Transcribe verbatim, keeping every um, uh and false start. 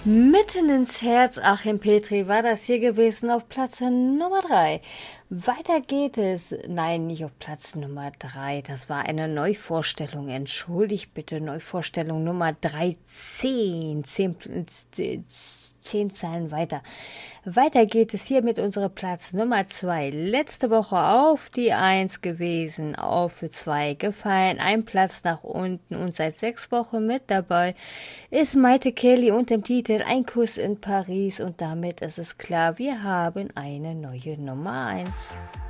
Mitten ins Herz, Achim Petri, war das hier gewesen auf Platz Nummer drei. Weiter geht es. Nein, nicht auf Platz Nummer drei. Das war eine Neuvorstellung. Entschuldigt bitte, Neuvorstellung Nummer dreizehn. Zehn, zehn, zehn Zeilen weiter. Weiter geht es hier mit unserem Platz Nummer zwei. Letzte Woche auf die eins gewesen, auf zwei gefallen, ein Platz nach unten und seit sechs Wochen mit dabei ist Maite Kelly und dem Titel Ein Kuss in Paris und damit ist es klar, wir haben eine neue Nummer eins.